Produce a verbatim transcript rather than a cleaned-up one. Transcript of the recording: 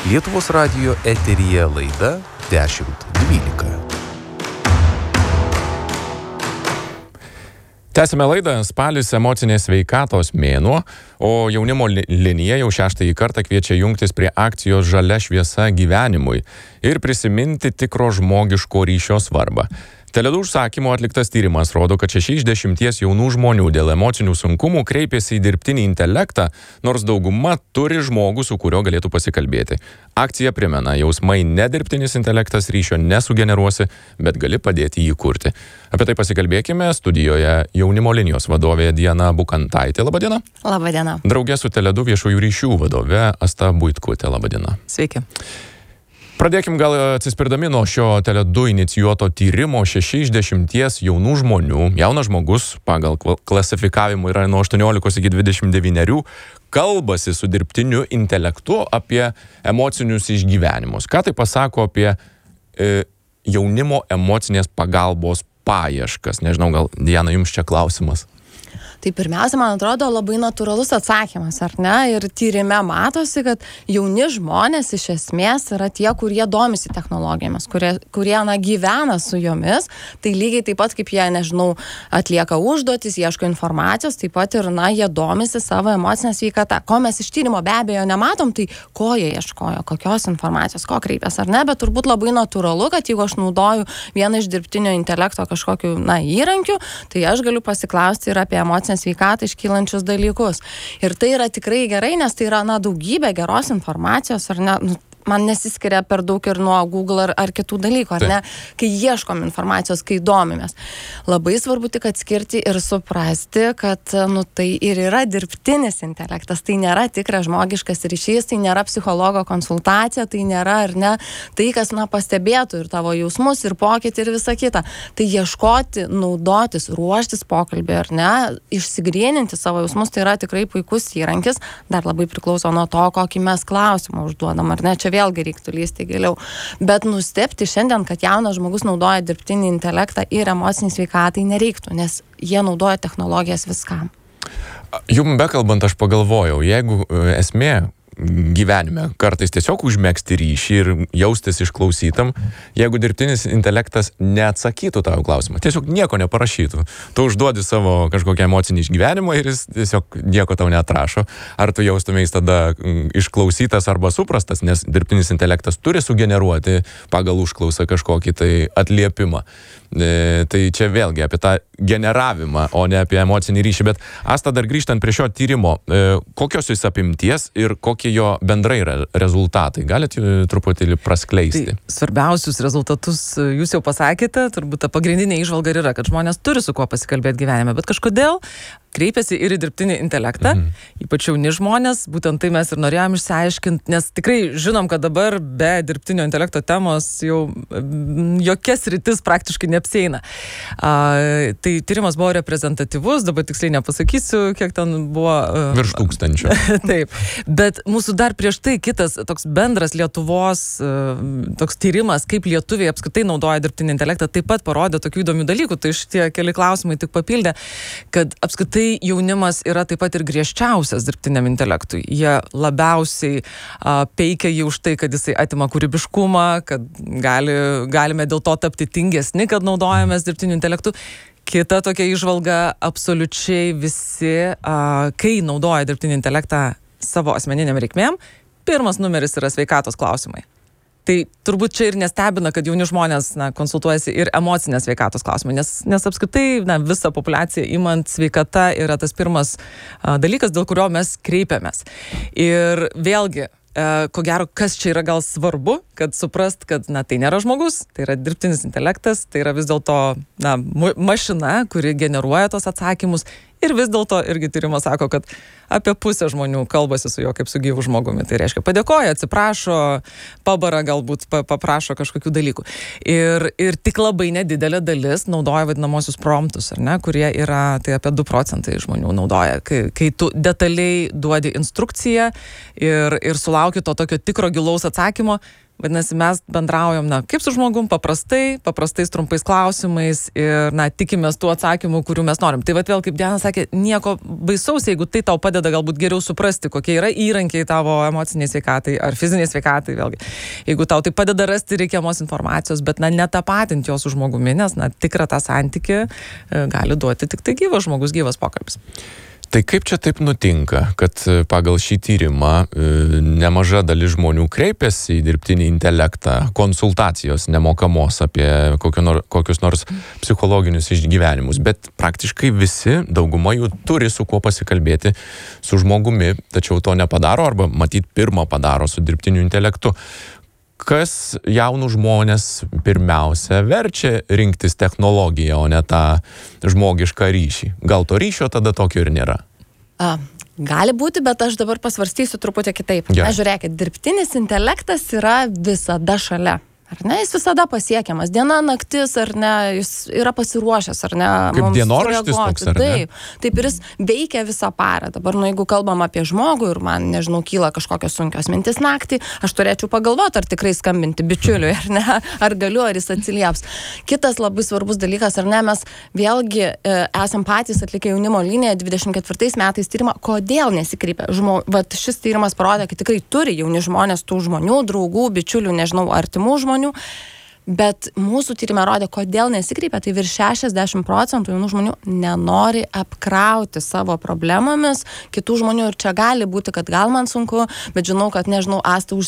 Lietuvos radijo eteryje laida dešimt dvylika. Tęsime laidą, spalis emocinės sveikatos mėnuo, o jaunimo linija jau šeštąjį kartą kviečia jungtis prie akcijos Žalia šviesa gyvenimui ir prisiminti tikro žmogiško ryšio svarbą. Tele du užsakymo atliktas tyrimas rodo, kad šeši iš dešimties jaunų žmonių dėl emocinių sunkumų kreipėsi į dirbtinį intelektą, nors dauguma turi žmogų, su kuriuo galėtų pasikalbėti. Akcija primena, jausmai nedirbtinis intelektas ryšio nesugeneruosi, bet gali padėti jį kurti. Apie tai pasikalbėkime studijoje jaunimo linijos vadovė Diana Bukantaitė. Labadiena. Labadiena. Draugė su Tele du viešųjų ryšių vadove Asta Buitkutė. Labadiena. Sveiki. Pradėkim gal atsispirdami nuo šio Tele du inicijuoto tyrimo. Šeši iš dešimties jaunų žmonių, jaunas žmogus pagal klasifikavimą yra nuo aštuoniolikos iki dvidešimt devynerių, kalbasi su dirbtiniu intelektu apie emocinius išgyvenimus. Ką tai pasako apie e, jaunimo emocinės pagalbos paieškas? Nežinau, gal Diana, jums čia klausimas. Tai pirmiausia, man atrodo, labai natūralus atsakymas, ar ne? Ir tyrime matosi, kad jauni žmonės iš esmės yra tie, kurie domisi technologijomis, kurie, kurie na, gyvena su jomis. Tai lygiai taip pat, kaip jie, nežinau, atlieka užduotis, ieško informacijos, taip pat ir, na, jie domisi savo emocinę sveikatą. Ko mes iš tyrimo be abejo nematom, tai ko jie ieškojo, kokios informacijos, ko kreipės, ar ne? Bet turbūt labai natūralu, kad jeigu aš naudoju vieną iš dirbtinio intelekto kažkokiu, na, įrankiu, tai aš galiu pasiklausti ir apie emocinę sveikatą iškylančius dalykus. Ir tai yra tikrai gerai, nes tai yra, na, daugybė geros informacijos, ar ne, nu, man nesiskiria per daug ir nuo Google ar, ar kitų dalykų, ar ne, kai ieškom informacijos, kai domimės. Labai svarbu tik atskirti ir suprasti, kad, nu, tai ir yra dirbtinis intelektas, tai nėra tikras žmogiškas ryšys, tai nėra psichologo konsultacija, tai nėra, ar ne, tai, kas, na, pastebėtų ir tavo jausmus, ir pokytį, ir visą kitą. Tai ieškoti, naudotis, ruoštis pokalbį, ar ne, išsigrieninti savo jausmus, tai yra tikrai puikus įrankis, dar labai priklauso nuo to, kokį mes klausimą užduodam, ar ne, čia vėlgi reiktų lysti giliau. Bet nustebti šiandien, kad jaunas žmogus naudoja dirbtinį intelektą ir emocinį sveikatai nereiktų, nes jie naudoja technologijas viskam. Jum bekalbant, aš pagalvojau, jeigu esmė gyvenime kartais tiesiog užmegzti ryšį ir jaustis išklausytam, jeigu dirbtinis intelektas neatsakytų tavo klausimą, tiesiog nieko neparašytų. Tu užduodi savo kažkokią emocinį išgyvenimą ir jis tiesiog nieko tau neatrašo. Ar tu jaustumės tada išklausytas arba suprastas, nes dirbtinis intelektas turi sugeneruoti pagal užklausą kažkokį tai atliepimą. E, tai čia vėlgi apie tą generavimą, o ne apie emocinį ryšį. Bet Asta, dar grįžtant prie šio tyrimo, e, kokios jis apimties ir kokie jo bendrai yra rezultatai? Galit truputėlį praskleisti? Tai svarbiausius rezultatus jūs jau pasakėte, turbūt ta pagrindinė įžvalga yra, kad žmonės turi su kuo pasikalbėti gyvenime, bet kažkodėl kreipiasi ir į dirbtinį intelektą, mhm. ypač jauni žmonės, būtent tai mes ir norėjom išsiaiškinti, nes tikrai žinom, kad dabar be dirbtinio intelekto temos jau jokias rytis praktiškai neapsieina. A, tai tyrimas buvo reprezentatyvus, dabar tiksliai nepasakysiu, kiek ten buvo. Uh, Virš tūkstančio. Taip, bet mūsų dar prieš tai kitas toks bendras Lietuvos uh, toks tyrimas, kaip lietuviai apskritai naudoja dirbtinį intelektą, taip pat parodė tokių įdomių dalykų, tai šitie keli klausimai tik papildė, kad apskritai jaunimas yra taip pat ir griežčiausias dirbtiniam intelektui. Jie labiausiai a, peikia jį už tai, kad jisai atima kūrybiškumą, kad gali, galime dėl to tapti tingesni, kad naudojamės dirbtiniu intelektu. Kita tokia įžvalga, absoliučiai visi, a, kai naudoja dirbtinį intelektą savo asmeniniam reikmėm, pirmas numeris yra sveikatos klausimai. Tai turbūt čia ir nestebina, kad jauni žmonės na, konsultuojasi ir emocinės sveikatos klausimai, nes, nes apskritai na, visą populiaciją imant sveikata yra tas pirmas a, dalykas, dėl kurio mes kreipiamės. Ir vėlgi, a, ko gero, kas čia yra gal svarbu, kad suprast, kad na, tai nėra žmogus, tai yra dirbtinis intelektas, tai yra vis dėlto na, mašina, kuri generuoja tos atsakymus. Ir vis dėlto irgi tyrimas sako, kad apie pusę žmonių kalbasi su juo kaip su gyvu žmogumi. Tai reiškia, padėkoja, atsiprašo, pabara galbūt, paprašo kažkokių dalykų. Ir, ir tik labai nedidelė dalis naudoja vadinamosius promptus, ar ne, kurie yra, tai apie du procentai žmonių naudoja. Kai, kai tu detaliai duodi instrukciją ir, ir sulauki to tokio tikro gilaus atsakymo, Vadinasi, mes bendraujam, na, kaip su žmogum, paprastai, paprastais trumpais klausimais ir, na, tikimės tų atsakymų, kurių mes norim. Tai vat vėl, kaip Diana sakė, nieko baisaus, jeigu tai tau padeda galbūt geriau suprasti, kokie yra įrankiai tavo emociniai sveikatai ar fiziniai sveikatai, vėlgi. Jeigu tau tai padeda rasti reikiamos informacijos, bet, na, netapatinti jo su žmogumi, nes, na, tikrą tą santykį gali duoti tik tai gyvas žmogus, gyvas pokalbis. Tai kaip čia taip nutinka, kad pagal šį tyrimą nemaža dalis žmonių kreipiasi į dirbtinį intelektą, konsultacijos nemokamos apie kokio nor, kokius nors psichologinius išgyvenimus, bet praktiškai visi, dauguma jų turi su kuo pasikalbėti su žmogumi, tačiau to nepadaro arba matyt pirmą padaro su dirbtiniu intelektu. Kas jaunų žmonės pirmiausia verčia rinktis technologiją, o ne tą žmogišką ryšį? Gal to ryšio tada tokio ir nėra? A, gali būti, bet aš dabar pasvarstysiu truputį kitaip. Gerai. Na, žiūrėkit, dirbtinis intelektas yra visada šalia. Ar ne, jis visada pasiekiamas. Diena, naktis, ar ne, jis yra pasiruošęs, ar ne. Kaip dienoraštis toks, ar ne? Taip, taip, ir jis veikia visą parą. Dabar, nu, jeigu kalbam apie žmogų ir man, nežinau, kyla kažkokios sunkios mintis naktį, aš turėčiau pagalvoti, ar tikrai skambinti bičiuliui, ar ne, ar galiu, ar jis atsilieps. Kitas labai svarbus dalykas, ar ne, mes vėlgi e, esam patys atlikę jaunimo liniją dvidešimt ketvirtais metais tyrimą, kodėl nesikreipia. Žmo, vat šis tyrimas parodė, kad tikrai turi jauni žmonės tų žmonių, draugų, bičiulių, nežinau, artimų žmonių. Bet mūsų tyrimė rodė, kodėl nesikreipia, tai virš šešiasdešimt procentų jaunų žmonių nenori apkrauti savo problemomis kitų žmonių ir čia gali būti, kad gal man sunku, bet žinau, kad, nežinau, Asta už